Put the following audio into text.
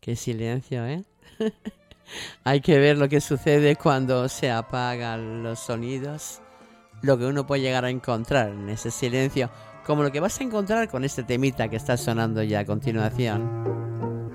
Qué silencio, ¿eh? Hay que ver lo que sucede cuando se apagan los sonidos, lo que uno puede llegar a encontrar en ese silencio, como lo que vas a encontrar con este temita que está sonando ya a continuación.